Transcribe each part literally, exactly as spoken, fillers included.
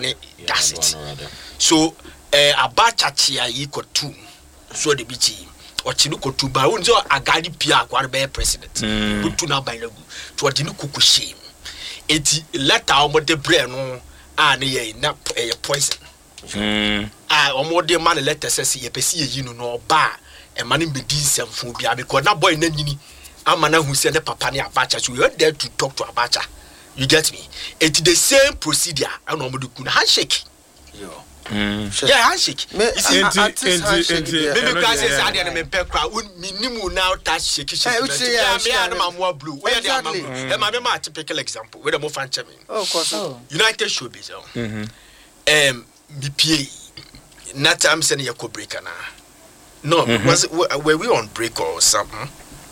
Nane does it. So eh Abacha chia yiko two so the bichi or chinuko two ba unzo agadi pia kwa be president butu na ban lagu to odi nukuku shame eti letter omode bre no a ne ye na poison mm ah omode man letter say ye pesi ye yinu no ba e man be di semfo bia because na boy na nyini amana hu say ne papa ne Abacha so you there to talk to Abacha. You get me? It's the same procedure and omode kuna handshake. Yo. Mm. Yeah, handshake. Me, you see, handshake. Maybe because it's hard and me pe crowd. Minimum now touch shake shake. Yeah, me and my more blue. Where they are blue. And my mama typical example. Where the more fan chemi. Oh, of course. United Showbiz. Mhm. Um, B P A. Not I'm saying you could break na. No, was were we on break or something?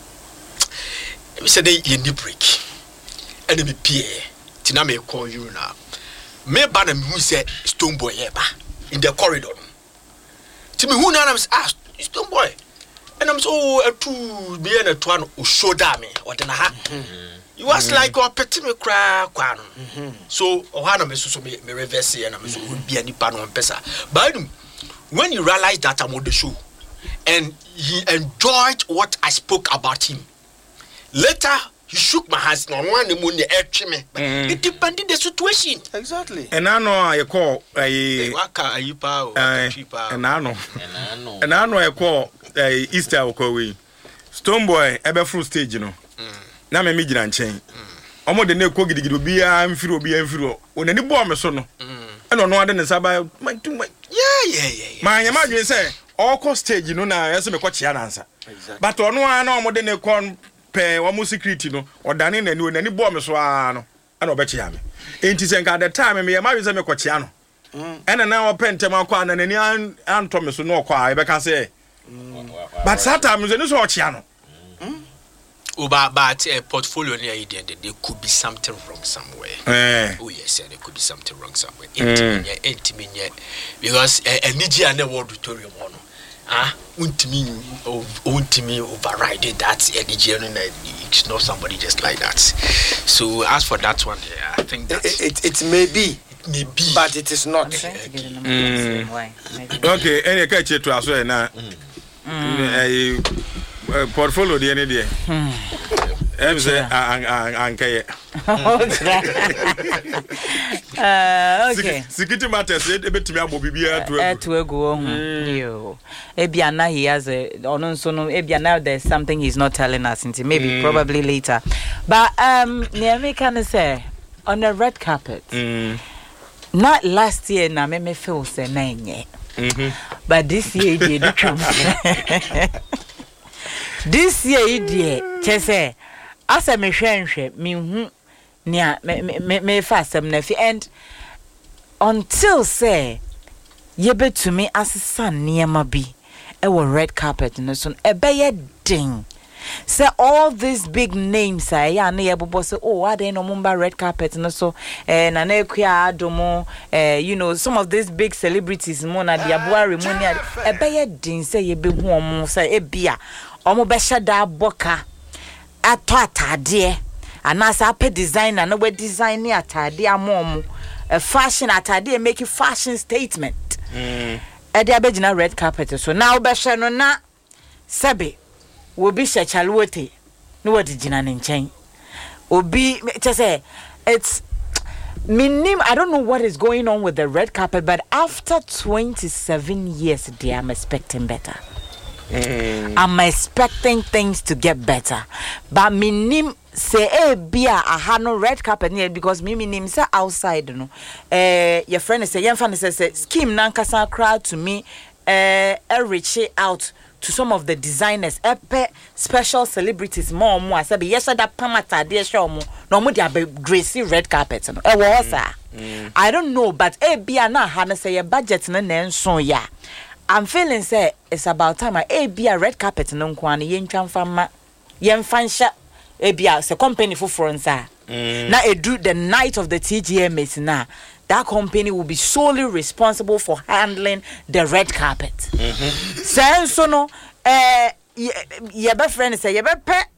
We said you need break. And the B P A. Tina me call you now. Me ba na me say Stone Boy eba in the corridor. Ti me hu na na ah Stone Boy. And I'm so oh two be na to an o shoulder me or na ha. You was like o peti me kra kwa no. So o ha na me so me me reverse and I'm so be ani pa no pesa. But when you realize that I'm on the show and he enjoyed what I spoke about him. Later he shook my hands no one the money etche me. It depended the situation. Exactly. And I know I call a waka ayipa o achipa. And I know. And I know I call a Easter okowe. Stone Boy ebe fruit stage no. Na me me gina nchen. Omo de na ko gidigidi obi a mfiri obi a mfiri o. Onani bo me so no. E no no ade ne saba yeah yeah yeah. Ma nyama dwen say all co stage no na yese me ko chia na ansa. But ono a na omo de ne kon pe wa mu security no odane na ni onani bo me so a no ana obeche ya me enti se nka the time me ma we me kochia no ena na o pentem akwa na nani anto me so no kwa e be ka say but that time ze ni so ochia no Uba but a portfolio near you there could be something wrong somewhere. Eh. Oh yes, there could be something wrong somewhere. Intimate, intimate, because a Nigeria and the world auditorium one. Ah, ultimately, ultimately overrided that Nigerian. It's not somebody just like that. So as for that one, yeah, I think that it, it, it may be, it may be, but it is not. Mm. Okay, any catch it to us now. Portfolio the any day. I'm saying, okay. Security matters. A bit to me about Bibia to go. You, Ebiana, he has a on so no Ebiana. There's something he's not telling us into maybe probably later. But um, near me can say on the red carpet. Not last year, na me me feel say nine. But this year, he did come. This year, he did. Chese. As a mehwenhwe me hu nia me me me fasem na fi and until say ye betumi asesa niema bi e wo red carpet no so e be ye ding say all these big names say ya na ye bobo say oh ade no mumba red carpet no so eh na na ekua adomo eh you know some of these big celebrities mo na dia boare mo ni e be ye ding say ye be hu omo say e bia omo be shada boka ato atade anasa pe designer na we design atade amom a fashion atade make a fashion statement mm e dey abegina red carpet so now be hwe no na sebe wo bi hwe chalwote no wodi gina ne nchen obi just say it's minim I don't know what is going on with the red carpet but after twenty-seven years they are expecting better. Mm. I'm expecting things to get better. But minim say eh bia aha no red carpet near because me minim say outside no. Eh your friend say your friend say scheme na nkasa crowd to me eh reach out to some of the designers epe special celebrities more more say be yes that pamata dey show mo no mo dey grace red carpet no. Eh wo sa. I don't know but eh bia na ha na say your budget na na enso ya. I'm feeling say it's about time I be a red carpet no nkwan ye ntwa mfama ye mfansha e bia se company for fronsa na edu the night of the T G M S na that company will be solely responsible for handling the red carpet mhm so no eh ye be friend say ye be pe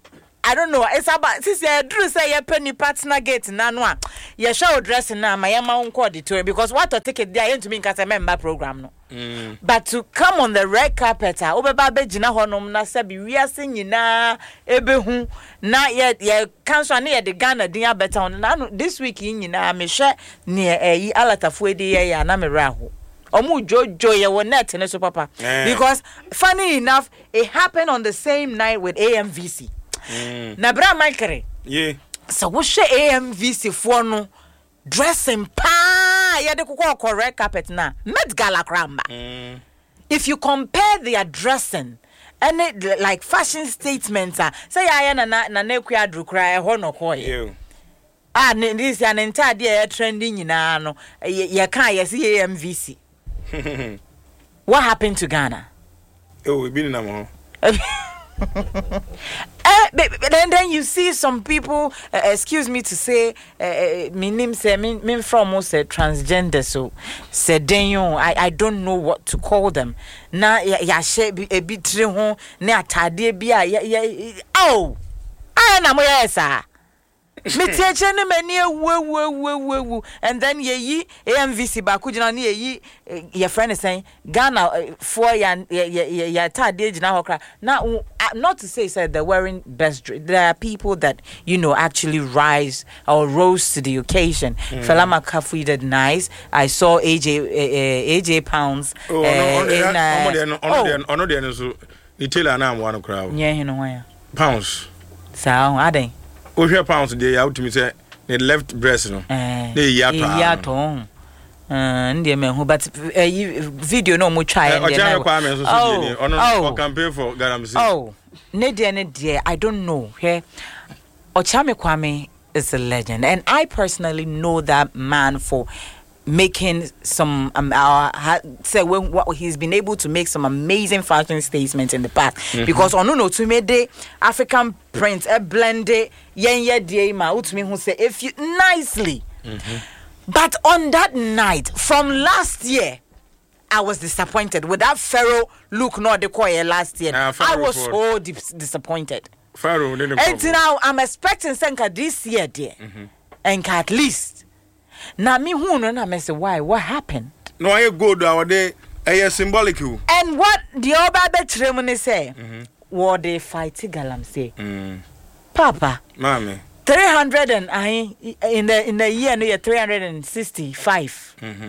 I don't know. It's about since you drew say your penny partner gate na no a you show dressing na my ma unko auditorium because what to take it there to me cause a member program no. Mm. But to come on the red carpet ah obeba be gina honom na se bi wiase nyina ebehu na ye ye council na ye de Ghana din abeta on na this week nyina me hwe ne eyi alatafo edi ye ya na me raho omu jojo ye wo net ne so papa yeah. Because funny enough it happened on the same night with A M V C. Mm. Na bra Michael yeah so wo hwe A M V C fo no dressing pa ya de kokọ correct carpet na Met Gala kramba. Mm. If you compare their dressing and it, like fashion statements ah say ya na na na neku adru kra e ho no koye ah this an entire day trending nyina no ye kan ye see A M V C. What happened to Ghana? Oh, we been in am. Uh, then then you see some people uh, excuse me to say uh, me name say me, me from most uh, transgender so said then I I don't know what to call them na ya, ya share a bit tre ho na atade bia ya, ya oh I na mo yes me teacher ne mani wo wo wo wo and then ye yi A M V C ba ku gina na ye yi your friend is saying Ghana for ya ya tade gina hokra now not to say said they're wearing best there are people that you know actually rise or rose to the occasion. mm. Fela Makafu did nice. I saw A J uh, A J Pounds oh no no no no no so ni tailor na am one crowd yeah you know why Pounds so I think oh here Pounds dey out to me say the left breast no dey yato Uh, ndiye me hu but uh, video no mo try and dey oh oh campaign for Galamsey oh ne dey ne dey I don't know here Ochame Kwame is a legend and I personally know that man for making some um our uh, say when what he's been able to make some amazing fashion statements in the past. Mm-hmm. Because on no to me the African print a blended yen ye dey ma utumi hu say if you nicely. Mm-hmm. But on that night from last year, I was disappointed with that Pharaoh look. Not the choir last year. Uh, I was so dis- disappointed. Pharaoh, and now I'm expecting Senka this year, dear, mm-hmm. and at least. Now me who no na me say why? What happened? No, I go do our day. I symbolic you. And what the oba betremone say? Mm-hmm. What they fight Galamsey. Mm. Papa, mommy. Three hundred and I in the in the year no three hundred and sixty five. Mm-hmm.